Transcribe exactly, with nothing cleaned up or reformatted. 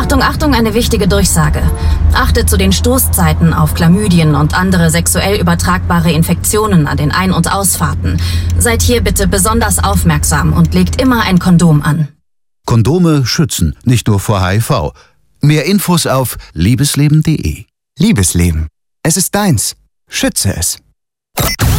Achtung, Achtung, eine wichtige Durchsage. Achtet zu den Stoßzeiten auf Chlamydien und andere sexuell übertragbare Infektionen an den Ein- und Ausfahrten. Seid hier bitte besonders aufmerksam und legt immer ein Kondom an. Kondome schützen, nicht nur vor H I V. Mehr Infos auf liebesleben punkt de. Liebesleben. Es ist deins. Schütze es.